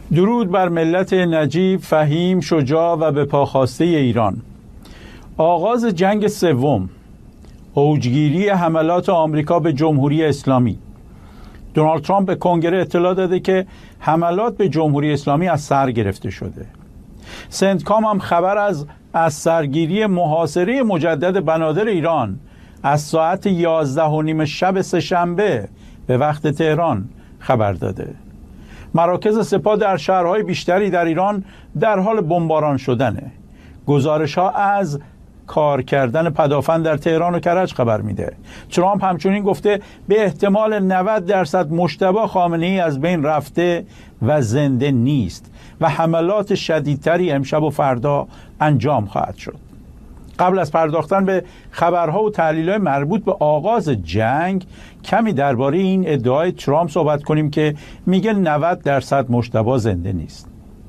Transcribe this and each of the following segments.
درود بر ملت نجیب، فهیم، شجاع و به پاخواسته ایران. آغاز جنگ سوم، اوجگیری حملات آمریکا به جمهوری اسلامی. دونالد ترامپ به کنگره اطلاع داده که حملات به جمهوری اسلامی از سر گرفته شده. سنتکام هم خبر از سرگیری محاصره مجدد بنادر ایران از ساعت 11:30 شب سه‌شنبه به وقت تهران خبر داده. مراکز سپاه در شهرهای بیشتری در ایران در حال بمباران شدنه. گزارش‌ها از کار کردن پدافند در تهران و کرج خبر میده. ترامپ همچنین گفته به احتمال 90% مجتبی خامنه‌ای از بین رفته و زنده نیست و حملات شدیدتری امشب و فردا انجام خواهد شد. قبل از پرداختن به خبرها و تحلیل‌های مربوط به آغاز جنگ، کمی درباره این ادعای ترامپ صحبت کنیم که میگه 90% مجتبی زنده نیست.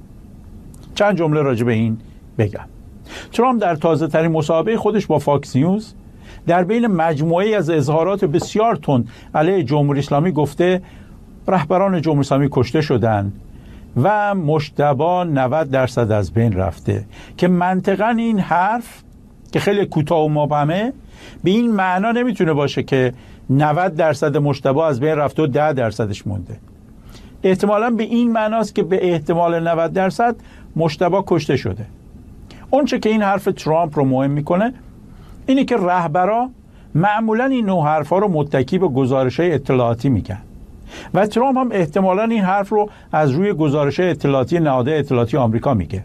چند جمله راجع به این بگم. ترامپ در تازه ترین مصاحبه خودش با فاکس نیوز در بین مجموعه‌ای از اظهارات بسیار تند علیه جمهوری اسلامی گفته رهبران جمهوری اسلامی کشته شدند و مجتبی 90% از بین رفته، که منطقاً این حرف که خیلی کوتاه و مبهمه به این معنا نمیتونه باشه که 90% مجتبی از بین رفته و 10%ش مونده. احتمالاً به این معناست که به احتمال 90% مجتبی کشته شده. اون چه که این حرف ترامپ رو مهم میکنه اینه که رهبرا معمولاً این نوع حرفا رو متکی به گزارش‌های اطلاعاتی میگن و ترامپ هم احتمالاً این حرف رو از روی گزارش‌های اطلاعاتی نهادهای اطلاعاتی آمریکا میگه.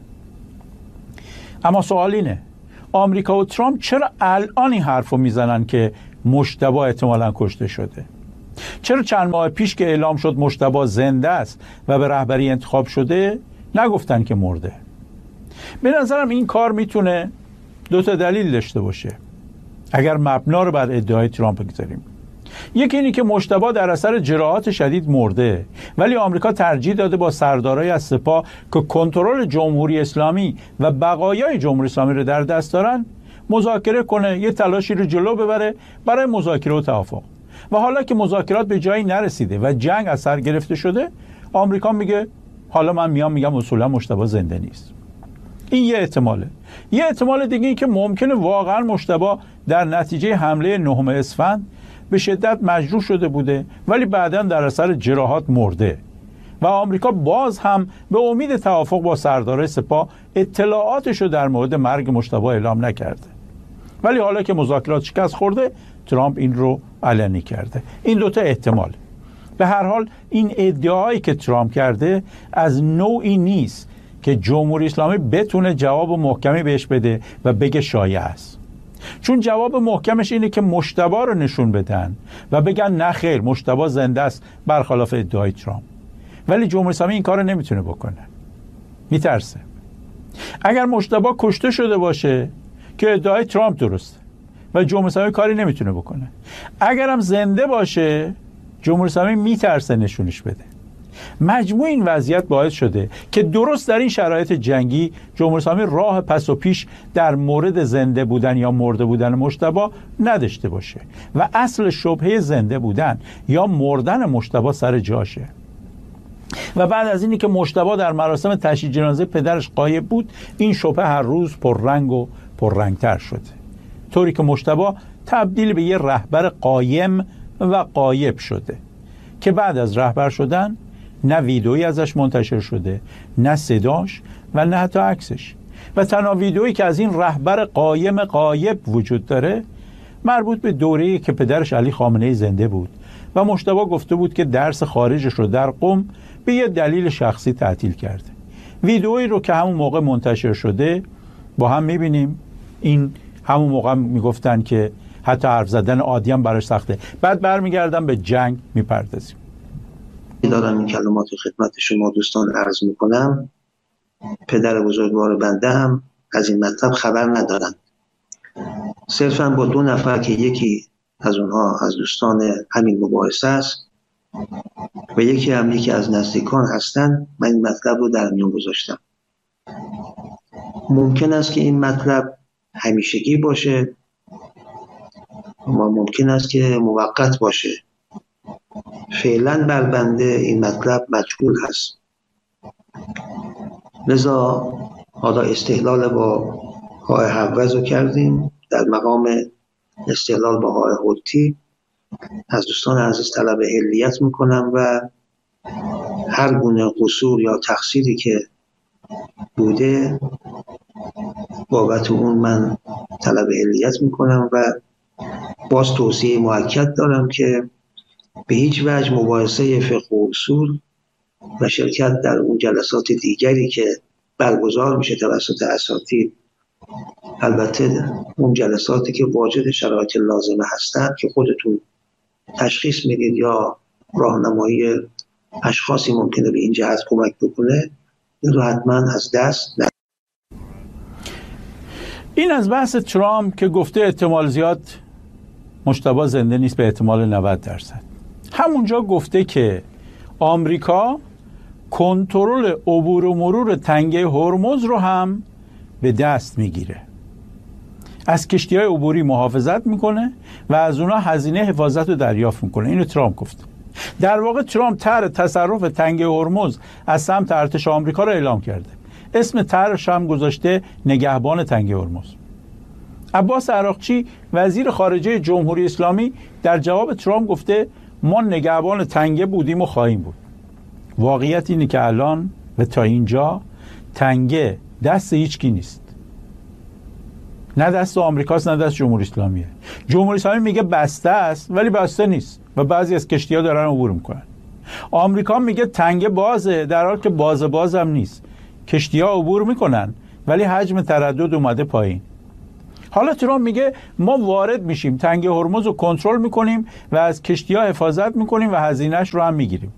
اما سوال اینه آمریکا و ترامپ چرا الان این حرف رو میزنن که مجتبی احتمالاً کشته شده؟ چرا چند ماه پیش که اعلام شد مجتبی زنده است و به رهبری انتخاب شده نگفتن که مرده؟ به نظرم این کار میتونه دو تا دلیل داشته باشه اگر مبنا رو بر ادعای ترامپ بگذاریم. یکی اینه که مجتبی در اثر جراحات شدید مرده، ولی آمریکا ترجیح داده با سردارای از سپاه که کنترل جمهوری اسلامی و بقایای جمهوری اسلامی رو در دست دارن مذاکره کنه، یه تلاشی رو جلو ببره برای مذاکره و توافق. و حالا که مذاکرات به جایی نرسیده و جنگ از سر گرفته شده، آمریکا میگه حالا من میگم اصولا مجتبی زنده نیست. این یه احتماله. یه احتمال دیگه این که ممکنه واقعا مجتبی در نتیجه حمله 9 اسفند به شدت مجروح شده بوده ولی بعداً در اثر جراحات مرده و آمریکا باز هم به امید توافق با سردارای سپاه اطلاعاتش رو در مورد مرگ مجتبی اعلام نکرده. ولی حالا که مذاکرات شکست خورده، ترامپ این رو علنی کرده. این دوتا احتمال. به هر حال این ادعایی که ترامپ کرده از نوعی نیست که جمهوری اسلامی بتونه جواب محکمی بهش بده و بگه شایع است. چون جواب محکمش اینه که مجتبی رو نشون بدن و بگن نه خیر مجتبی زنده است برخلاف ادعای ترامپ. ولی جمهوری اسلامی این کارو نمیتونه بکنه. میترسه. اگر مجتبی کشته شده باشه که ادعای ترامپ درسته و جمهوری اسلامی کاری نمیتونه بکنه. اگرم زنده باشه جمهوری اسلامی میترسه نشونش بده. مجموع این وضعیت باعث شده که درست در این شرایط جنگی جمهوری اسلامی راه پس و پیش در مورد زنده بودن یا مرده بودن مجتبی نداشته باشه و اصل شبهه زنده بودن یا مردن مجتبی سر جاشه. و بعد از اینی که مجتبی در مراسم تشییع جنازه پدرش غایب بود، این شبهه هر روز پررنگ و پررنگتر شده، طوری که مجتبی تبدیل به یه رهبر قایم و غایب شده که بعد از رهبر شدن نه ویدئویی ازش منتشر شده، نه صداش و نه حتی عکسش. و تنها ویدئویی که از این رهبر قایم غایب وجود داره مربوط به دوره‌ای که پدرش علی خامنه‌ای زنده بود و مجتبی گفته بود که درس خارجش رو در قم به یه دلیل شخصی تعطیل کرده. ویدئویی رو که همون موقع منتشر شده با هم می‌بینیم. این همون موقع میگفتن که حتی حرف زدن عادی هم براش سخته. بعد برمیگردم به جنگ میپردازیم. دارم این کلمات رو خدمت شما دوستان عرض میکنم. پدر بزرگوار بنده هم از این مطلب خبر ندارند. صرفا با 2 نفر که یکی از اونها از دوستان همین مباحثه است و یکی از نزدیکان هستند من این مطلب رو در میون گذاشتم. ممکن است که این مطلب همیشگی باشه و ممکن است که موقت باشه. فعلا بر بنده این مطلب مجهول هست. لذا حالا استحلال با های حوض رو کردیم. در مقام استحلال با های حوتی از دوستان عزیز طلب حلیت میکنم و هر گونه قصور یا تقصیری که بوده بابت اون من طلب حلیت میکنم و باز توصیه مؤکد دارم که به هیچ وجه مباحثه فقه و اصول و شرکت در اون جلسات دیگری که برگزار میشه توسط اساتید، البته اون جلساتی که واجد شرایط لازمه هستند که خودتون تشخیص میدید یا راهنمایی اشخاصی ممکنه به این جهت کمک بکنه، این رو حتما از دست ندید. این از بحث ترامپ که گفته احتمال زیاد مجتبی زنده نیست به احتمال 90%. همونجا گفته که آمریکا کنترل عبور و مرور تنگه هرمز رو هم به دست میگیره، از کشتی‌های عبوری محافظت میکنه و از اونها هزینه حفاظت رو دریافت میکنه. اینو ترامپ گفته. در واقع ترامپ طرح تصرف تنگه هرمز از سمت ارتش آمریکا رو اعلام کرده. اسم طرحش هم گذاشته نگهبان تنگه هرمز. عباس عراقچی وزیر خارجه جمهوری اسلامی در جواب ترامپ گفته ما نگهبان تنگه بودیم و خواهیم بود. واقعیت اینه که الان و تا اینجا تنگه دست هیچکی نیست، نه دست آمریکاست نه دست جمهوری اسلامیه. جمهوری اسلامی میگه بسته است ولی بسته نیست و بعضی از کشتی‌ها دارن عبور میکنن. آمریکا میگه تنگه بازه در حالی که باز هم نیست. کشتی‌ها عبور میکنن ولی حجم تردد اومده پایین. حالا ترامپ میگه ما وارد میشیم، تنگه هرمز رو کنترل میکنیم و از کشتی‌ها حفاظت میکنیم و هزینه‌اش رو هم میگیریم.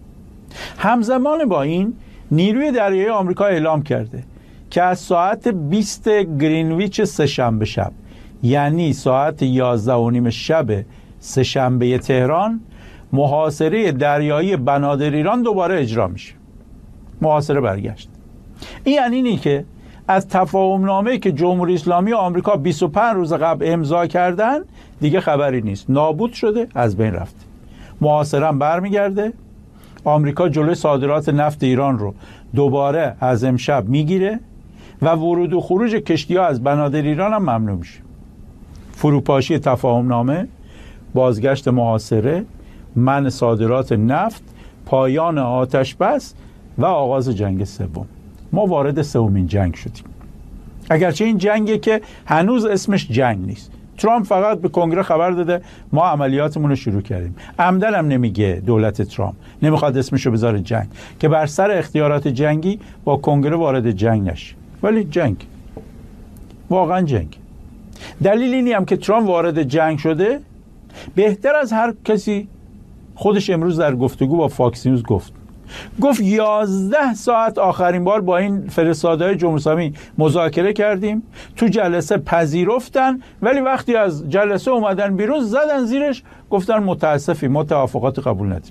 همزمان با این نیروی دریایی آمریکا اعلام کرده که از ساعت 20 گرینویچ سه‌شنبه شب، یعنی ساعت 11:30 شب سه‌شنبه تهران، محاصره دریایی بنادر ایران دوباره اجرا میشه. محاصره برگشت. این یعنی اینی که از تفاهمنامه‌ای که جمهوری اسلامی و آمریکا 25 روز قبل امضا کردن دیگه خبری نیست، نابود شده، از بین رفته. محاصره هم برمیگرده. آمریکا جلوی صادرات نفت ایران رو دوباره از امشب میگیره و ورود و خروج کشتی‌ها از بنادر ایران هم ممنوع میشه. فروپاشی تفاهمنامه، بازگشت محاصره، منع صادرات نفت، پایان آتش بس و آغاز جنگ سوم. ما وارد سومین جنگ شدیم، اگرچه این جنگی که هنوز اسمش جنگ نیست. ترامپ فقط به کنگره خبر داده ما عملیاتمون رو شروع کردیم. عمدن هم نمیگه دولت ترامپ نمیخواد اسمشو بذاره جنگ که بر سر اختیارات جنگی با کنگره وارد جنگ نشه، ولی جنگ، واقعا جنگ. دلیل اینی هم که ترامپ وارد جنگ شده بهتر از هر کسی خودش امروز در گفتگو با فاکس نیوز گفت 11 ساعت آخرین بار با این فرستاده‌های جمهوری اسلامی مذاکره کردیم، تو جلسه پذیرفتن ولی وقتی از جلسه اومدن بیرون زدن زیرش گفتن متاسفیم ما توافقات قبول نداریم.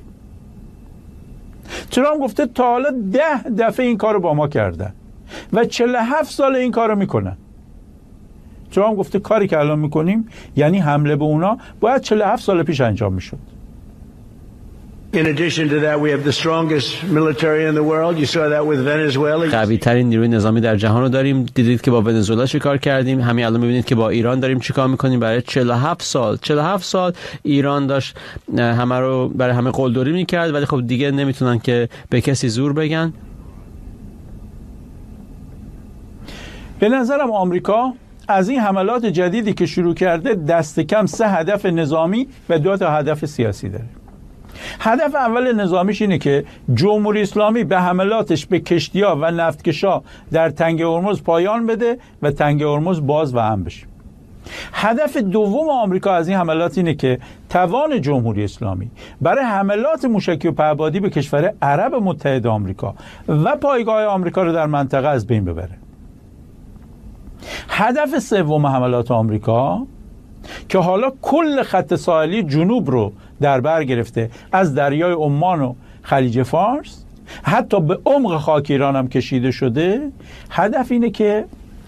ترامپ گفته تا حالا 10 دفعه این کارو با ما کردن و 47 سال این کارو میکنن. ترامپ گفته کاری که الان میکنیم یعنی حمله به اونا باید 47 سال پیش انجام میشد. In addition to that, we have the strongest military in the world. You saw that with Venezuela. قوی ترین نیروی نظامی در جهان رو داریم. دیدید که با ونزوئلا چه کار کردیم. همین الان می‌بینید که با ایران داریم چه کار می‌کنیم. برای 47 سال ایران داشت همه رو برای همه قلدری می‌کرد، ولی خب دیگه نمیتونن که به کسی زور بگن. به نظرم آمریکا از این حملات جدیدی که شروع کرده دست کم 3 هدف نظامی و 2 تا هدف سیاسی داره. هدف اول نظامیش اینه که جمهوری اسلامی به حملاتش به کشتی‌ها و نفتکشا در تنگه هرمز پایان بده و تنگه هرمز باز و امن بشه. هدف دوم آمریکا از این حملات اینه که توان جمهوری اسلامی برای حملات موشکی و پهپادی به کشور عرب متحد آمریکا و پایگاه آمریکا رو در منطقه از بین ببره. هدف سوم حملات آمریکا که حالا کل خط ساحلی جنوب رو در بر گرفته، از دریای عمان و خلیج فارس حتی به عمق خاک ایران هم کشیده شده، هدف اینه که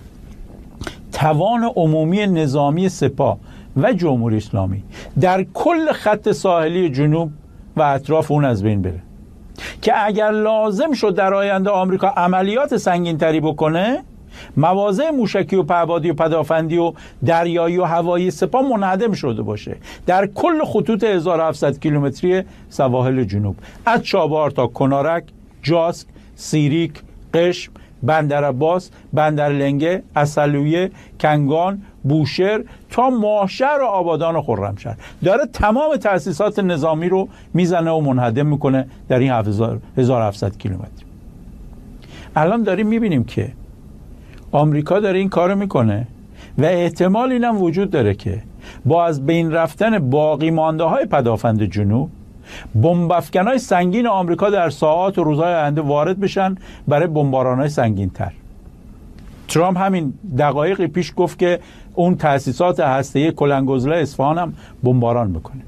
توان عمومی نظامی سپاه و جمهوری اسلامی در کل خط ساحلی جنوب و اطراف اون از بین بره. که اگر لازم شد در آینده آمریکا عملیات سنگین‌تری بکنه، مواضع موشکی و پهپادی و پدافندی و دریایی و هوایی سپاه منهدم شده باشه در کل خطوط 1700 کیلومتری سواحل جنوب، از چابهار تا کنارک، جاسک، سیریک، قشم، بندرعباس، بندرلنگه، عسلویه، کنگان، بوشهر تا ماهشهر و آبادان و خرمشهر داره تمام تأسیسات نظامی رو میزنه و منهدم میکنه در این 1700 کیلومتر. الان داریم میبینیم که آمریکا داره این کارو میکنه و احتمال اینم وجود داره که با از بین رفتن باقی مانده های پدافند جنوب، بمب افکن‌های سنگین آمریکا در ساعات و روزهای آینده وارد بشن برای بمباران‌های سنگین‌تر. ترامپ همین دقایقی پیش گفت که اون تأسیسات هسته‌ای کلنگوزله اصفهان هم بمباران میکنه.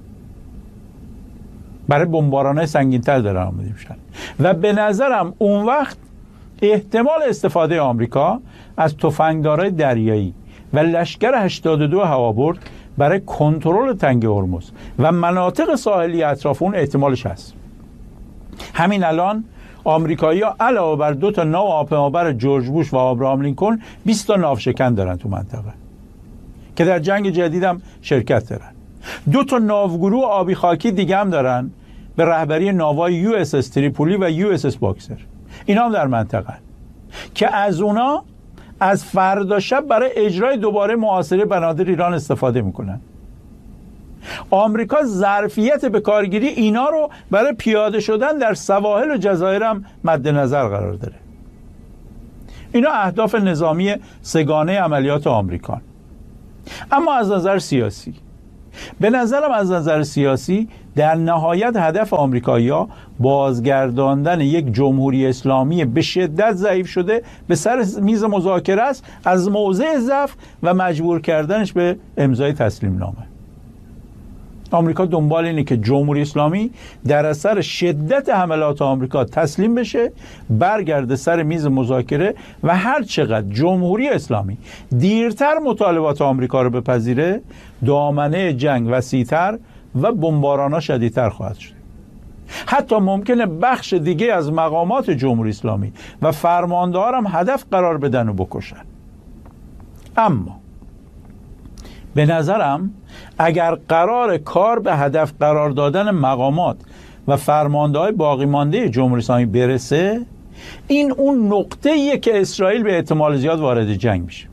برای بمباران‌های سنگین‌تر دارن آماده میشن و به نظرم اون وقت احتمال استفاده آمریکا از تفنگدارای دریایی و لشکر 82 هوابرد برای کنترل تنگه هرمز و مناطق ساحلی اطراف اون احتمالش هست. همین الان آمریکایی‌ها علاوه بر 2 تا ناو هواپیمابر جورج بوش و آبراهام لینکلن 20 تا ناوشکن دارن تو منطقه که در جنگ جدیدم شرکت دارن. 2 تا ناوگروه آبی خاکی دیگه هم دارن به رهبری ناوهای یو اس اس تریپولی و یو اس اس باکسر. اینا هم در منطقه که از اونا از فردا شب برای اجرای دوباره محاصره بنادر ایران استفاده میکنن. آمریکا ظرفیت به کارگیری اینا رو برای پیاده شدن در سواحل و جزایر هم مد نظر قرار داره. اینا اهداف نظامی سگانه عملیات آمریکا. اما از نظر سیاسی، به نظرم از نظر سیاسی در نهایت هدف آمریکایی‌ها بازگرداندن یک جمهوری اسلامی به شدت ضعیف شده به سر میز مذاکره است، از موضع ضعف و مجبور کردنش به امضای تسلیم نامه. آمریکا دنبال اینه که جمهوری اسلامی در اثر شدت حملات آمریکا تسلیم بشه، برگرده سر میز مذاکره و هر چقدر جمهوری اسلامی دیرتر مطالبات آمریکا رو بپذیره، دامنه جنگ وسیع‌تر و بمباران‌ها شدیدتر خواهد شد. حتی ممکنه بخش دیگه از مقامات جمهوری اسلامی و فرمانده‌ها هم هدف قرار بدن و بکشن. اما به نظرم اگر قرار کار به هدف قرار دادن مقامات و فرمانده‌های باقی مانده جمهوری اسلامی برسه، این اون نقطه‌ایه که اسرائیل به احتمال زیاد وارد جنگ میشه.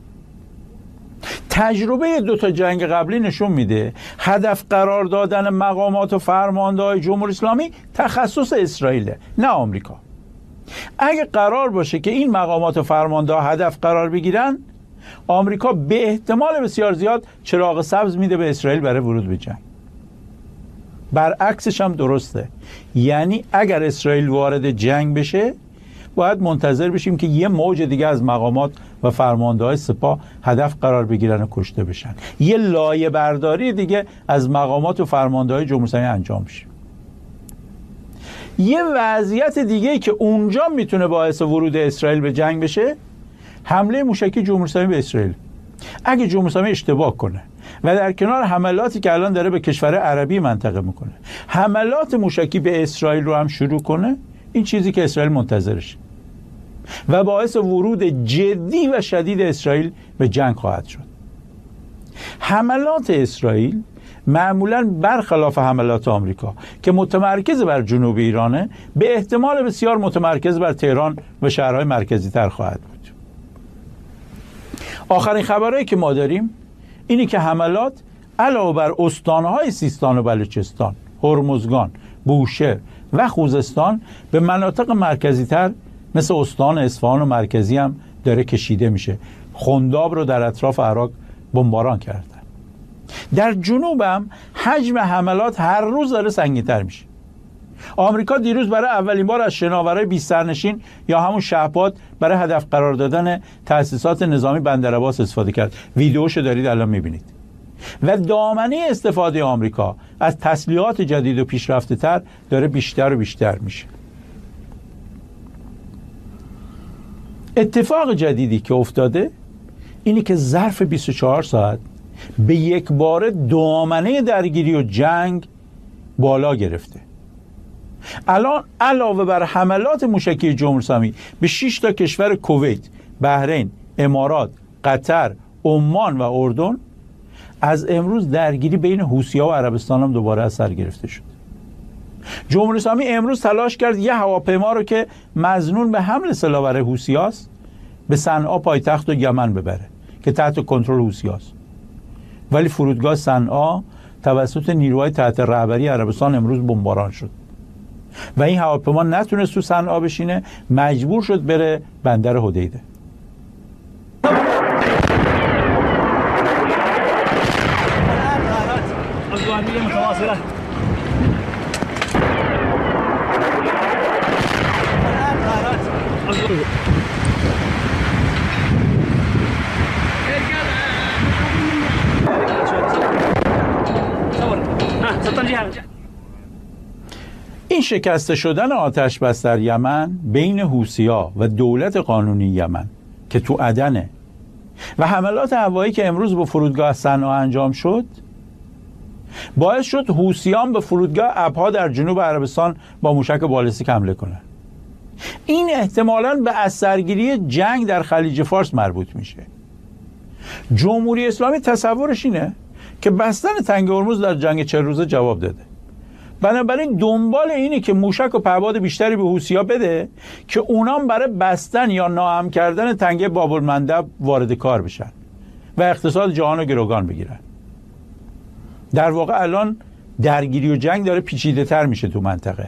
تجربه 2 تا جنگ قبلی نشون میده هدف قرار دادن مقامات و فرمانده‌های جمهوری اسلامی تخصص اسرائیله، نه آمریکا. اگه قرار باشه که این مقامات و فرمانده‌ها هدف قرار بگیرن، آمریکا به احتمال بسیار زیاد چراغ سبز میده به اسرائیل برای ورود به جنگ. برعکسش هم درسته، یعنی اگر اسرائیل وارد جنگ بشه باید منتظر بشیم که یه موج دیگه از مقامات و فرمانده‌های سپاه هدف قرار بگیرن و کشته بشن، یه لایه برداری دیگه از مقامات و فرمانده‌های جمهوری اسلامی انجام میشه. یه وضعیت دیگه که اونجا میتونه باعث ورود اسرائیل به جنگ بشه، حمله موشکی جمهوری اسلامی به اسرائیل. اگه جمهوری اسلامی اشتباه کنه و در کنار حملاتی که الان داره به کشور عربی منطقه میکنه، حملات موشکی به اسرائیل رو هم شروع کنه، این چیزی که اسرائیل منتظرشه و باعث ورود جدی و شدید اسرائیل به جنگ خواهد شد. حملات اسرائیل معمولاً برخلاف حملات آمریکا که متمرکز بر جنوب ایرانه، به احتمال بسیار متمرکز بر تهران و شهرهای مرکزی تر خواهد بود. آخرین خبرهایی که ما داریم اینی که حملات علاوه بر استانهای سیستان و بلوچستان، هرمزگان، بوشهر و خوزستان به مناطق مرکزی تر مثل استان اصفهان و مرکزی هم داره کشیده میشه. خنداب رو در اطراف عراق بمباران کردن. در جنوب هم حجم حملات هر روز داره سنگین‌تر میشه. آمریکا دیروز برای اولین بار از شناورای 20 سرنشین یا همون شهپاد برای هدف قرار دادن تأسیسات نظامی بندرعباس استفاده کرد. ویدیوشو دارید الان میبینید. و دامنه استفاده آمریکا از تسلیحات جدید و پیشرفته تر داره بیشتر و بیشتر میشه. اتفاق جدیدی که افتاده اینی که ظرف 24 ساعت به یک بار دامنه درگیری و جنگ بالا گرفته. الان علاوه بر حملات موشکی جمهوری اسلامی به 6 تا کشور کویت، بحرین، امارات، قطر، عمان و اردن، از امروز درگیری بین حوثی‌ها و عربستان هم دوباره از سر گرفته شد. جمهوری اسلامی امروز تلاش کرد یه هواپیما رو که مظنون به حمل سلاح‌آور حوثی‌هاست به صنعا پایتخت و یمن ببره که تحت کنترل حوثی‌هاست، ولی فرودگاه صنعا توسط نیروهای تحت رهبری عربستان امروز بمباران شد و این هواپیما نتونست تو صنعا بشینه، مجبور شد بره بندر حدیده. این شکسته شدن آتش بس در یمن بین حوثی‌ها و دولت قانونی یمن که تو عدنه و حملات هوایی که امروز به فرودگاه صنعا انجام شد باعث شد حوثیان به فرودگاه ابها در جنوب عربستان با موشک بالستیک حمله کنند. این احتمالاً به اثرگیری جنگ در خلیج فارس مربوط میشه. جمهوری اسلامی تصورش اینه که بستن تنگ هرمز در جنگ 40 روزه جواب داده، بنابراین دنبال اینه که موشک و پهپاد بیشتری به حوثی‌ها بده که اونام برای بستن یا ناامن کردن تنگه باب المندب وارد کار بشن و اقتصاد جهان رو گروگان بگیرن. در واقع الان درگیری و جنگ داره پیچیده تر میشه تو منطقه.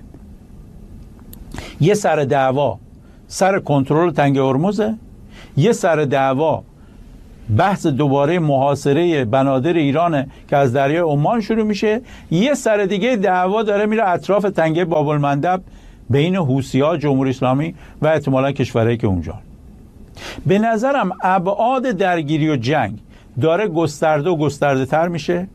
یه سر دعوا سر کنترل تنگه هرمزه، یه سر دعوا بحث دوباره محاصره بنادر ایرانه که از دریای عمان شروع میشه، یه سر دیگه دعوا داره میره اطراف تنگه باب المندب بین حوثی‌ها، جمهوری اسلامی و احتمالاً کشورهایی که اونجا. به نظرم ابعاد درگیری و جنگ داره گسترده و گسترده تر میشه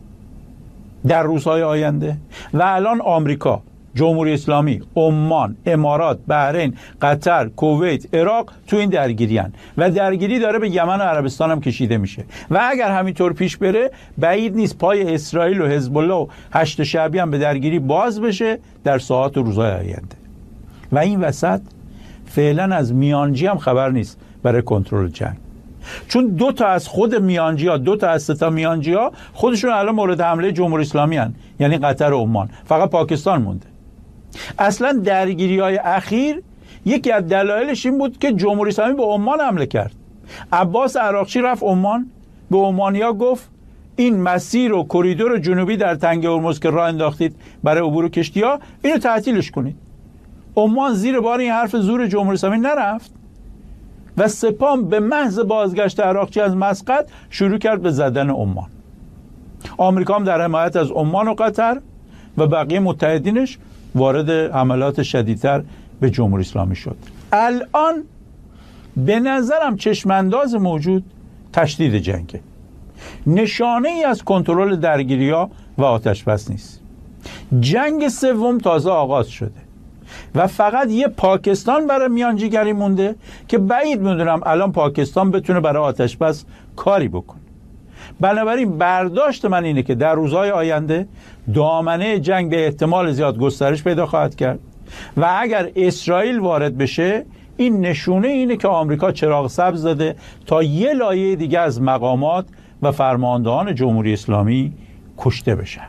در روزهای آینده و الان آمریکا، جمهوری اسلامی، عمان، امارات، بحرین، قطر، کویت، عراق تو این درگیری هن و درگیری داره به یمن و عربستان هم کشیده میشه و اگر همینطور پیش بره بعید نیست پای اسرائیل و حزب الله و هشت شعبی هم به درگیری باز بشه در ساعات و روزهای آینده. و این وسط فعلا از میانجی هم خبر نیست برای کنترل جنگ، چون 2 تا از خود میانجی ها، 2 تا از 3 تا میانجی ها خودشون الان مورد حمله جمهوری اسلامی هن، یعنی قطر و عمان، فقط پاکستان مونده. اصلا درگیری های اخیر یکی از دلایلش این بود که جمهوری اسلامی به عمان حمله کرد. عباس عراقچی رفت عمان، به عمانی‌ها گفت این مسیر و کریدور جنوبی در تنگه هرمز که راه انداختید برای عبور کشتی‌ها اینو تعطیلش کنید. عمان زیر بار این حرف زور جمهوری اسلامی نرفت و سپاه به محض بازگشت عراقچی از مسقط شروع کرد به زدن عمان. آمریکا هم در حمایت از عمان و قطر و بقیه متحدینش وارد حملات شدیدتر به جمهوری اسلامی شد. الان به نظرم چشمانداز موجود تشدید جنگه، نشانه ای از کنترل درگیری‌ها و آتش بس نیست. جنگ سوم تازه آغاز شده و فقط یه پاکستان برای میانجیگری مونده که بعید میدونم الان پاکستان بتونه برای آتش بس کاری بکنه. بنابراین برداشت من اینه که در روزهای آینده دامنه جنگ به احتمال زیاد گسترش پیدا خواهد کرد و اگر اسرائیل وارد بشه این نشونه اینه که آمریکا چراغ سبز داده تا یه لایه دیگه از مقامات و فرماندهان جمهوری اسلامی کشته بشن.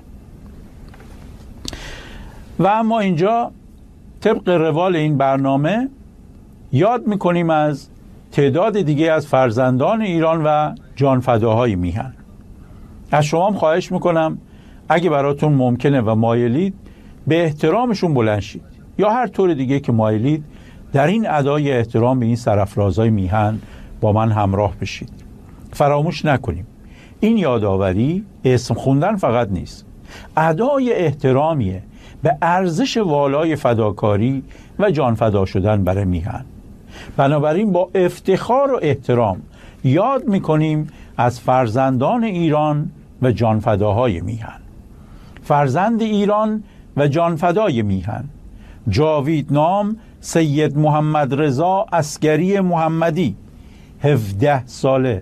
و اما اینجا طبق روال این برنامه یاد میکنیم از تعداد دیگه از فرزندان ایران و جانفداهای میهن. از شما هم خواهش میکنم اگه براتون ممکنه و مایلید به احترامشون بلند شید یا هر طور دیگه که مایلید در این ادای احترام به این سرافرازهای میهن با من همراه بشید. فراموش نکنیم این یادآوری اسم خوندن فقط نیست، ادای احترامیه به ارزش والای فداکاری و جان فدا شدن برای میهن. بنابراین با افتخار و احترام یاد میکنیم از فرزندان ایران و جانفداهای میهن. فرزند ایران و جانفدای میهن، جاوید نام سید محمد رضا عسگری محمدی، 17 ساله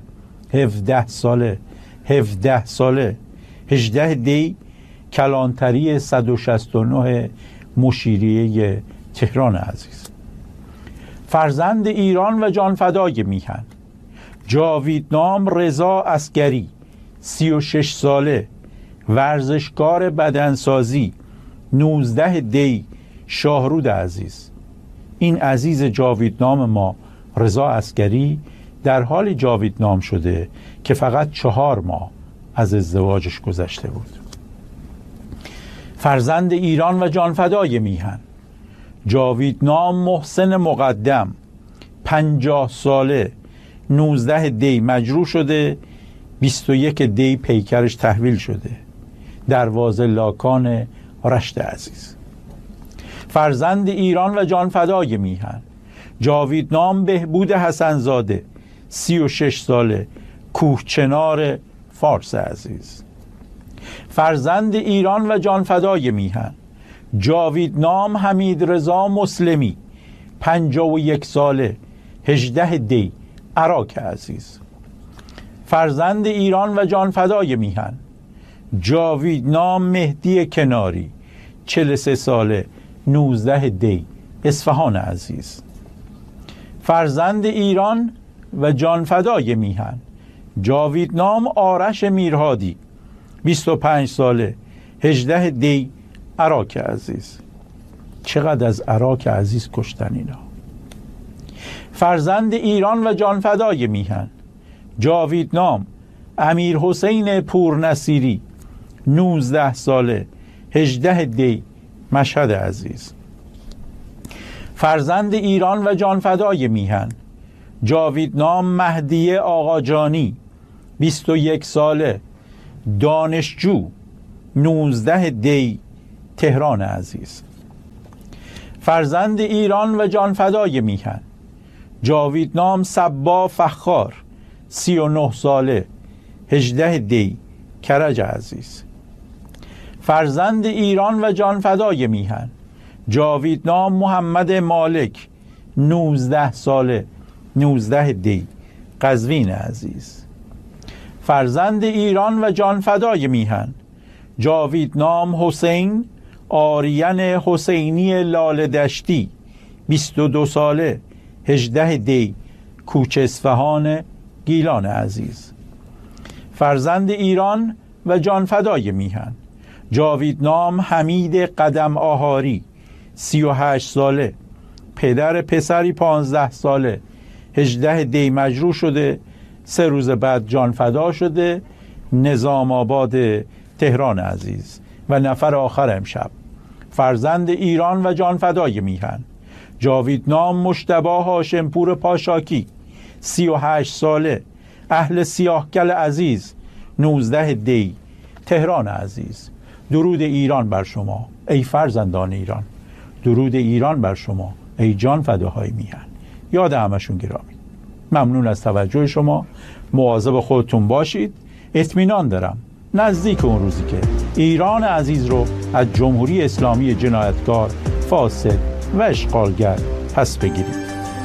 18 دی کلانتری 169 مشیریه تهران عزیز. فرزند ایران و جانفدای میهن جاویدنام رضا عسگری 36 ساله، ورزشکار بدنسازی، 19 دی شاهرود عزیز. این عزیز جاویدنام ما رضا عسگری در حال جاویدنام شده که فقط 4 ماه از ازدواجش گذشته بود. فرزند ایران و جانفدای میهن جاویدنام محسن مقدم 50 ساله، 19 دی مجروح شده، 21 دی پیکرش تحویل شده، دروازه لاکان رشت عزیز. فرزند ایران و جانفدای میهن جاویدنام بهبود حسنزاده 36 ساله، کوهچنار فارس عزیز. فرزند ایران و جانفدای میهن جاویدنام حمید رضا مسلمی 51 ساله، 18 دی عراق عزیز. فرزند ایران و جانفدای میهن جاویدنام مهدی کناری 43 ساله، 19 دی اصفهان عزیز. فرزند ایران و جانفدای میهن جاویدنام آرش میرهادی 25 ساله، 18 دی عراق عزیز. چقدر از عراق عزیز کشتن اینا. فرزند ایران و جانفدای میهن جاویدنام امیر حسین پورنصیری 19 ساله، 18 دی مشهد عزیز. فرزند ایران و جانفدای میهن جاویدنام مهدی آقاجانی 21 ساله، دانشجو، 19 دی تهران عزیز. فرزند ایران و جانفدای میهن جاویدنام صبا فخار 39 ساله، 18 دی کرج عزیز. فرزند ایران و جانفدای میهن جاویدنام محمد مالک 19 ساله، 19 دی قزوین عزیز. فرزند ایران و جانفدای میهن جاویدنام حسین آریان حسینی لاله دشتی 22 ساله، 18 دی کوچه اصفهان گیلان عزیز. فرزند ایران و جانفدای میهن جاویدنام حمید قدم آهاری 38 ساله، پدر پسری 15 ساله، 18 دی مجروح شده، 3 روز بعد جانفدا شده، نظام آباد تهران عزیز. و نفر آخر امشب فرزند ایران و جانفدای میهن جاویدنام مجتبی هاشمپور پاشاکی 38 ساله، اهل سیاهگل عزیز، 19 دی تهران عزیز. درود ایران بر شما ای فرزندان ایران، درود ایران بر شما ای جان فداهای میهن. یاد همشون گرامی. ممنون از توجه شما. مواظب خودتون باشید. اطمینان دارم نزدیک اون روزی که ایران عزیز رو از جمهوری اسلامی جنایتکار، فاسد و اشغالگر پس بگیریم.